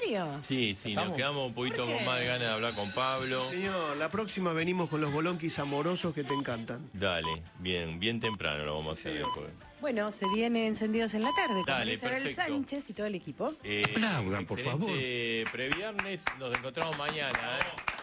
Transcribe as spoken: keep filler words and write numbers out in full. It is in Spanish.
serio? Sí, sí, ¿Estamos? nos quedamos un poquito con más de ganas de hablar con Pablo. Señor, la próxima venimos con los bolonquis amorosos que te encantan. Dale, bien, bien temprano lo vamos a hacer después. Bueno, se viene Encendidos en la Tarde con Dale, Isabel perfecto. Sánchez y todo el equipo. Eh, Aplaudan, por favor. excelente previernes, nos encontramos mañana, ¿eh?